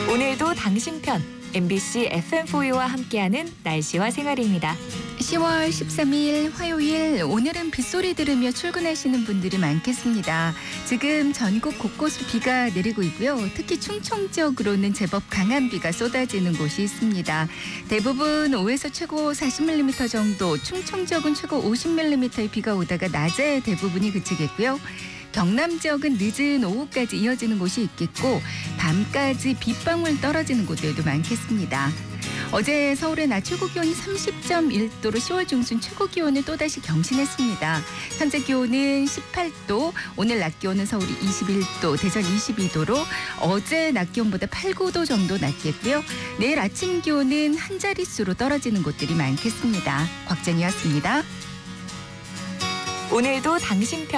오늘도 당신 편 MBC FM4U와 함께하는 날씨와 생활입니다. 10월 13일 화요일, 오늘은 빗소리 들으며 출근하시는 분들이 많겠습니다. 지금 전국 곳곳으로 비가 내리고 있고요. 특히 충청 지역으로는 제법 강한 비가 쏟아지는 곳이 있습니다. 대부분 5에서 최고 40mm 정도, 충청 지역은 최고 50mm의 비가 오다가 낮에 대부분이 그치겠고요. 경남 지역은 늦은 오후까지 이어지는 곳이 있겠고 밤까지 빗방울 떨어지는 곳들도 많겠습니다. 어제 서울의 낮 최고 기온이 30.1도로 10월 중순 최고 기온을 또다시 경신했습니다. 현재 기온은 18도, 오늘 낮 기온은 서울이 21도, 대전 22도로 어제 낮 기온보다 8, 9도 정도 낮겠고요. 내일 아침 기온은 한 자릿수로 떨어지는 곳들이 많겠습니다. 곽jen이었습니다. 오늘도 당신 편